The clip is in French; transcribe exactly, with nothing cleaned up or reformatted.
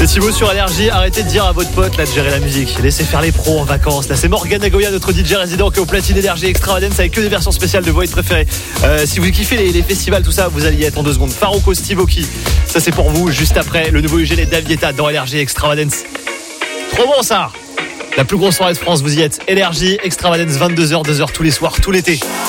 C'est Thibaut sur Énergie. Arrêtez de dire à votre pote là de gérer la musique. Laissez faire les pros en vacances. Là, c'est Morgan Agoya, notre D J résident, qui est au platine Énergie Extravagance avec que des versions spéciales de vos hits préférés. Euh, si vous kiffez les, les festivals, tout ça, vous allez y être en deux secondes. Faroko, Steve Aoki, ça c'est pour vous. Juste après, le nouveau U G, les David Guetta dans Énergie Extravagance. Trop bon ça. La plus grosse soirée de France, vous y êtes. Énergie Extravagance, vingt-deux heures, deux heures tous les soirs, tout l'été.